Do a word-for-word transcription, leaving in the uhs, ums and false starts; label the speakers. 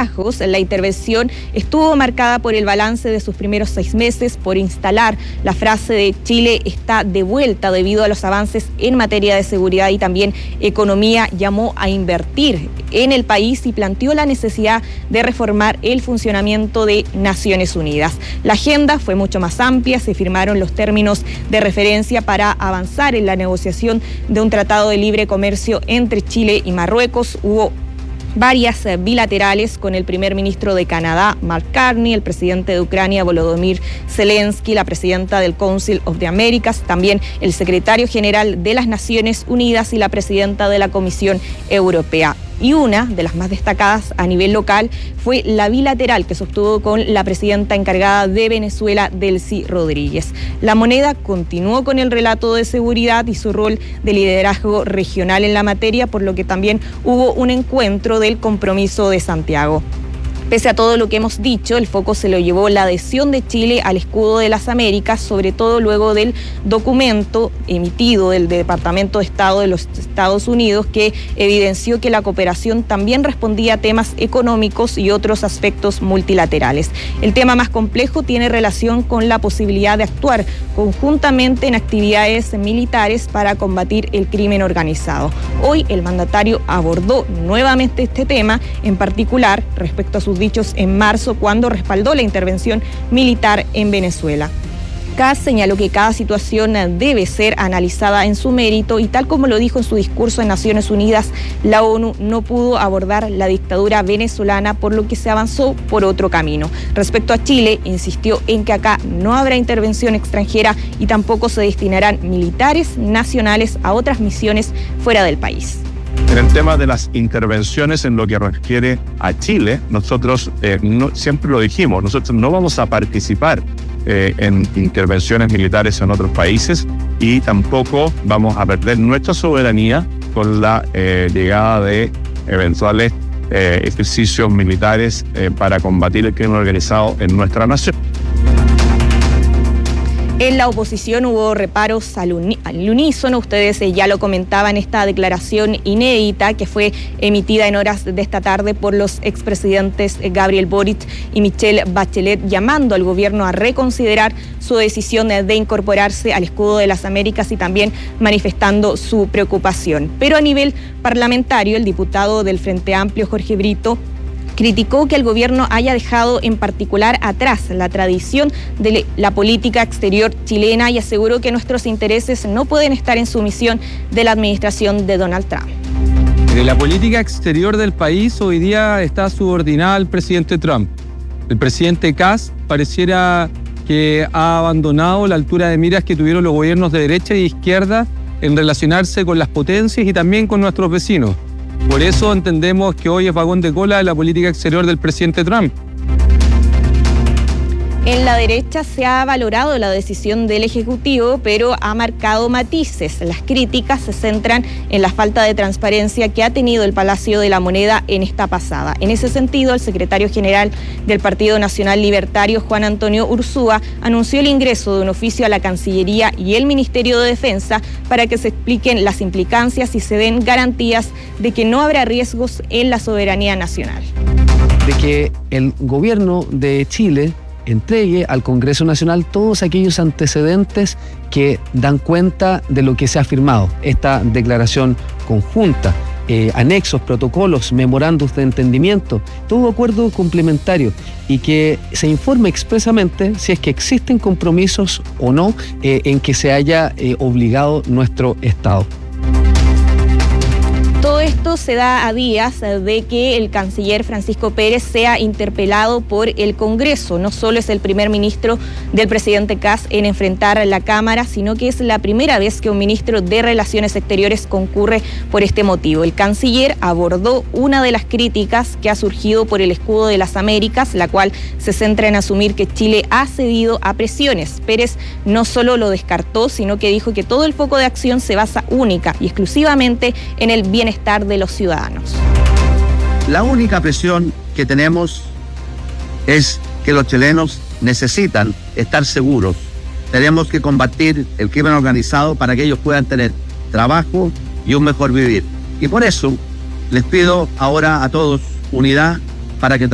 Speaker 1: liderazgos, la intervención estuvo marcada por el balance de sus primeros seis meses, por instalar la frase de Chile está de vuelta debido a los avances en materia de seguridad y también economía. Llamó a invertir en el país y planteó la necesidad de reformar el funcionamiento de Naciones Unidas. La agenda fue mucho más amplia, se firmaron los términos de referencia para avanzar en la negociación de un tratado de libre comercio entre Chile y Marruecos. Hubo varias bilaterales con el primer ministro de Canadá, Mark Carney, el presidente de Ucrania, Volodymyr Zelensky, la presidenta del Council of the Americas, también el secretario general de las Naciones Unidas y la presidenta de la Comisión Europea. Y una de las más destacadas a nivel local fue la bilateral que se obtuvo con la presidenta encargada de Venezuela, Delcy Rodríguez. La moneda continuó con el relato de seguridad y su rol de liderazgo regional en la materia, por lo que también hubo un encuentro del Compromiso de Santiago. Pese a todo lo que hemos dicho, el foco se lo llevó la adhesión de Chile al Escudo de las Américas, sobre todo luego del documento emitido del Departamento de Estado de los Estados Unidos que evidenció que la cooperación también respondía a temas económicos y otros aspectos multilaterales. El tema más complejo tiene relación con la posibilidad de actuar conjuntamente en actividades militares para combatir el crimen organizado. Hoy el mandatario abordó nuevamente este tema, en particular respecto a sus dichos en marzo, cuando respaldó la intervención militar en Venezuela. Kass señaló que cada situación debe ser analizada en su mérito y, tal como lo dijo en su discurso en Naciones Unidas, la ONU no pudo abordar la dictadura venezolana, por lo que se avanzó por otro camino. Respecto a Chile, insistió en que acá no habrá intervención extranjera y tampoco se destinarán militares nacionales a otras misiones fuera del país.
Speaker 2: En el tema de las intervenciones en lo que refiere a Chile, nosotros eh, no, siempre lo dijimos, nosotros no vamos a participar eh, en intervenciones militares en otros países y tampoco vamos a perder nuestra soberanía con la eh, llegada de eventuales eh, ejercicios militares eh, para combatir el crimen organizado en nuestra nación.
Speaker 1: En la oposición hubo reparos al, uni al unísono. Ustedes eh, ya lo comentaban, esta declaración inédita que fue emitida en horas de esta tarde por los expresidentes Gabriel Boric y Michelle Bachelet, llamando al gobierno a reconsiderar su decisión de incorporarse al Escudo de las Américas y también manifestando su preocupación. Pero a nivel parlamentario, el diputado del Frente Amplio, Jorge Brito, criticó que el gobierno haya dejado en particular atrás la tradición de la política exterior chilena y aseguró que nuestros intereses no pueden estar en sumisión de la administración de Donald Trump.
Speaker 3: La política exterior del país hoy día está subordinada al presidente Trump. El presidente Kass pareciera que ha abandonado la altura de miras que tuvieron los gobiernos de derecha e izquierda en relacionarse con las potencias y también con nuestros vecinos. Por eso entendemos que hoy es vagón de cola de la política exterior del presidente Trump.
Speaker 1: En la derecha se ha valorado la decisión del Ejecutivo, pero ha marcado matices. Las críticas se centran en la falta de transparencia que ha tenido el Palacio de la Moneda en esta pasada. En ese sentido, el secretario general del Partido Nacional Libertario, Juan Antonio Ursúa, anunció el ingreso de un oficio a la Cancillería y el Ministerio de Defensa para que se expliquen las implicancias y se den garantías de que no habrá riesgos en la soberanía nacional.
Speaker 4: De que el gobierno de Chile entregue al Congreso Nacional todos aquellos antecedentes que dan cuenta de lo que se ha firmado. Esta declaración conjunta, eh, anexos, protocolos, memorandos de entendimiento, todo acuerdo complementario, y que se informe expresamente si es que existen compromisos o no eh, en que se haya eh, obligado nuestro Estado.
Speaker 1: Todo esto se da a días de que el canciller Francisco Pérez sea interpelado por el Congreso. No solo es el primer ministro del presidente Kass en enfrentar la Cámara, sino que es la primera vez que un ministro de Relaciones Exteriores concurre por este motivo. El canciller abordó una de las críticas que ha surgido por el Escudo de las Américas, la cual se centra en asumir que Chile ha cedido a presiones. Pérez no solo lo descartó, sino que dijo que todo el foco de acción se basa única y exclusivamente en el bienestar de los ciudadanos.
Speaker 5: La única presión que tenemos es que los chilenos necesitan estar seguros. Tenemos que combatir el crimen organizado para que ellos puedan tener trabajo y un mejor vivir. Y por eso les pido ahora a todos unidad para que